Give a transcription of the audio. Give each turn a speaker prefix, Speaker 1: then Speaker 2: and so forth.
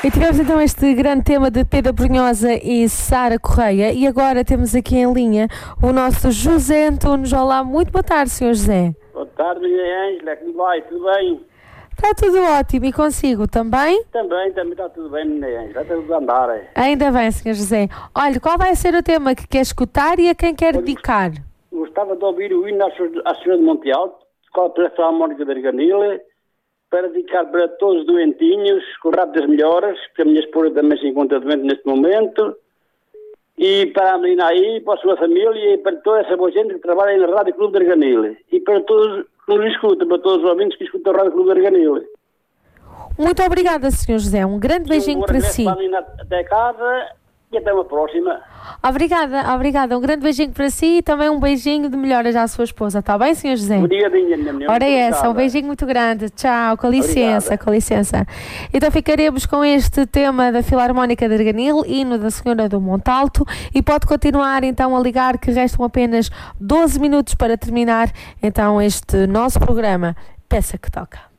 Speaker 1: E tivemos então este grande tema de Pedro Brunhosa e Sara Correia. E agora temos aqui em linha o nosso José Antunes. Olá, muito boa tarde, Sr. José.
Speaker 2: Boa tarde, minha Ângela. Como vai? Tudo bem?
Speaker 1: Está tudo ótimo. E consigo também?
Speaker 2: Também está tudo bem, minha Ângela. Está tudo a andar.
Speaker 1: Ainda bem, Sr. José. Olha, qual vai ser o tema que quer escutar e a quem quer dedicar?
Speaker 2: Gostava de ouvir o hino à Senhora de Monte Alto, Escola pela Filarmónica de Arganil, para dedicar para todos os doentinhos, com rápidas melhoras, porque a minha esposa também se encontra doente neste momento, e para a menina aí, para a sua família e para toda essa boa gente que trabalha aí na Rádio Clube de Arganil. E para todos que nos escutam, para todos os ouvintes que escutam a Rádio Clube de Arganil.
Speaker 1: Muito obrigada, Sr. José. Um grande beijinho para si.
Speaker 2: Para a menina até casa e até uma próxima.
Speaker 1: Obrigada. Um grande beijinho para si e também um beijinho de melhoras à sua esposa. Está bem, Sr. José?
Speaker 2: Obrigadinha, minha mulher.
Speaker 1: Ora é essa, um beijinho muito grande. Tchau, com licença,
Speaker 2: Obrigada.
Speaker 1: com licença. Então ficaremos com este tema da Filarmónica de Arganil, hino da Senhora do Monte Alto, e pode continuar então a ligar, que restam apenas 12 minutos para terminar então este nosso programa. Peça que toca.